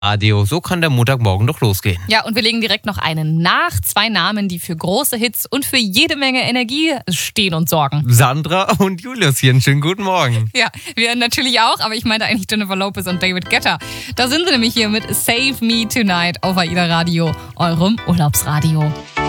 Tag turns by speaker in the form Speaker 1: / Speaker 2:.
Speaker 1: Radio, so kann der Montagmorgen doch losgehen.
Speaker 2: Ja, und wir legen direkt noch einen nach. 2 Namen, die für große Hits und für jede Menge Energie stehen und sorgen.
Speaker 1: Sandra und Julius hier, einen schönen guten Morgen.
Speaker 2: Ja, wir natürlich auch, aber ich meinte eigentlich Jennifer Lopez und David Guetta. Da sind sie nämlich hier mit Save Me Tonight auf AIDA Radio, eurem Urlaubsradio.